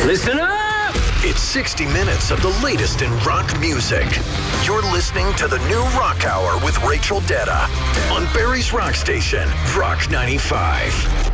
Listen up! It's 60 minutes of the latest in rock music. You're listening to the new Rock Hour with Rachel Detta on Barry's Rock Station, Rock 95.